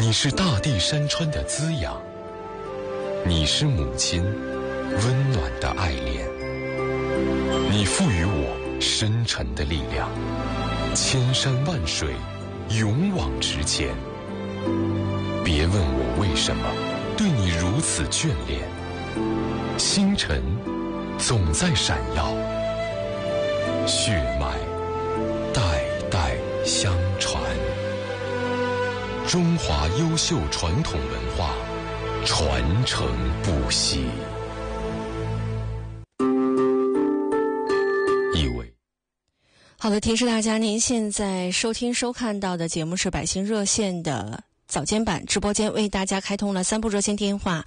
你是大地山川的滋养，你是母亲温暖的爱恋，你赋予我深沉的力量，千山万水勇往直前。别问我为什么对你如此眷恋，星辰总在闪耀，血脉代代相传，中华优秀传统文化传承不息。 好的，提示大家，您现在收听收看到的节目是百姓热线的早间版直播间，为大家开通了3部热线电话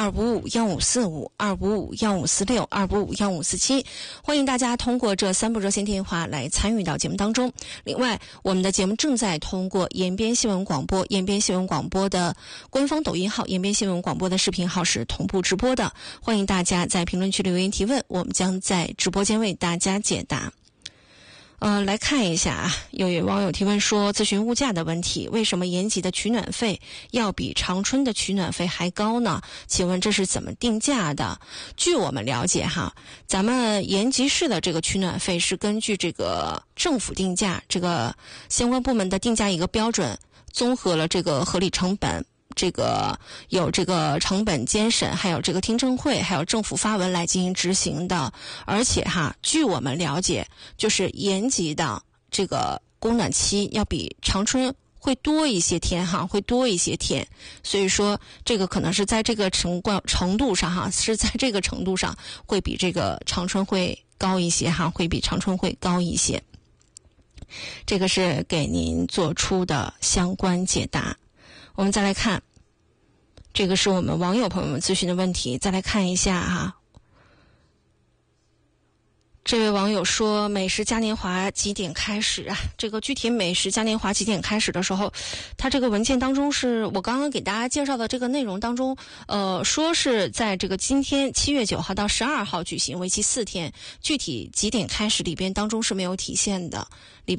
：255-1545、255-1546、255-1547，欢迎大家通过这3部热线电话来参与到节目当中。另外，我们的节目正在通过延边新闻广播、延边新闻广播的官方抖音号、延边新闻广播的视频号是同步直播的，欢迎大家在评论区留言提问，我们将在直播间为大家解答。来看一下啊，有位网友提问说，咨询物价的问题，为什么延吉的取暖费要比长春的取暖费还高呢？请问这是怎么定价的？据我们了解哈，咱们延吉市的这个取暖费是根据这个政府定价，这个相关部门的定价一个标准，综合了这个合理成本，这个有这个成本监审，还有这个听证会，还有政府发文来进行执行的。而且哈，据我们了解，就是延吉的这个供暖期要比长春会多一些天哈，会多一些天。所以说这个可能是在这个程度上哈，是在这个程度上会比这个长春会高一些哈，会比长春会高一些。这个是给您做出的相关解答。我们再来看，这个是我们网友朋友们咨询的问题。再来看一下哈，这位网友说美食嘉年华几点开始啊？这个具体美食嘉年华几点开始的时候，他这个文件当中是我刚刚给大家介绍的这个内容当中，说是在这个今天7月9号到12号举行，为期4天。具体几点开始里边当中是没有体现的，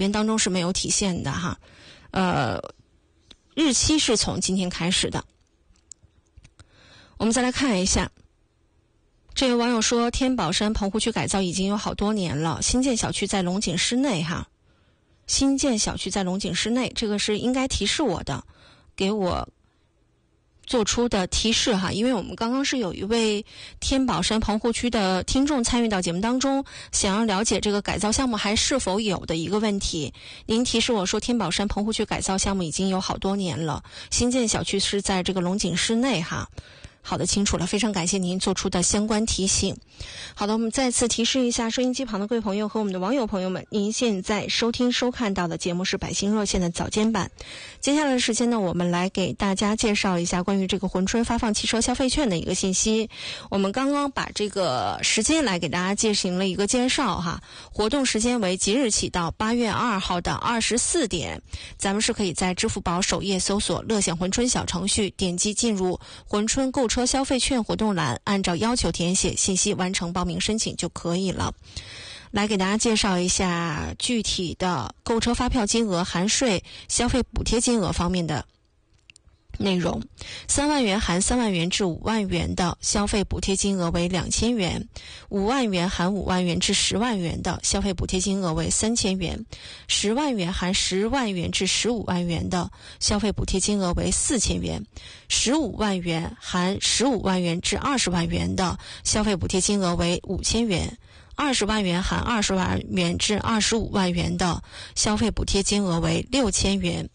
哈。日期是从今天开始的。我们再来看一下，这位网友说，天宝山棚户区改造已经有好多年了，新建小区在龙井市内哈，新建小区在龙井市内，这个是应该提示我的，给我做出的提示哈，因为我们刚刚是有一位天宝山棚户区的听众参与到节目当中，想要了解这个改造项目还是否有的一个问题。您提示我说，天宝山棚户区改造项目已经有好多年了，新建小区是在这个龙井市内哈。好的，清楚了，非常感谢您做出的相关提醒。好的，我们再次提示一下收音机旁的各位朋友和我们的网友朋友们，您现在收听收看到的节目是百姓热线的早间版。接下来的时间呢，我们来给大家介绍一下关于这个珲春发放汽车消费券的一个信息。我们刚刚把这个时间来给大家进行了一个介绍哈，活动时间为即日起到8月2号的24点，咱们是可以在支付宝首页搜索乐享珲春小程序，点击进入珲春购车消费券活动栏，按照要求填写信息完成报名申请就可以了。来给大家介绍一下具体的购车发票金额、含税、消费补贴金额方面的内容。3万元含3万元至5万元的消费补贴金额为2000元，5万元含5万元至10万元的消费补贴金额为3000元，10万元含10万元至15万元的消费补贴金额为4000元，15万元含15万元至20万元的消费补贴金额为5000元，20万元含20万元至25万元的消费补贴金额为6000元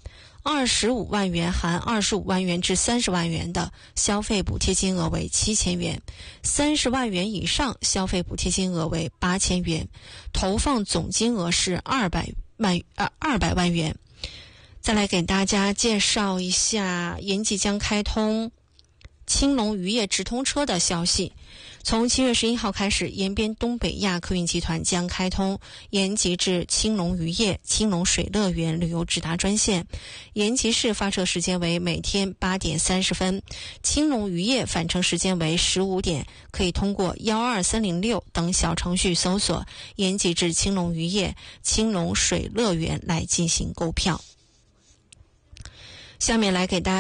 ，25万元含25万元至30万元的消费补贴金额为7000元，30万元以上消费补贴金额为8000元，投放总金额是200万元。再来给大家介绍一下延吉将开通青龙渔业直通车的消息。从7月11号开始，延边东北亚客运集团将开通延吉至青龙渔业、青龙水乐园旅游直达专线。延吉市发车时间为每天8点30分，青龙渔业返程时间为15点，可以通过12306等小程序搜索延吉至青龙渔业、青龙水乐园来进行购票。下面来给大家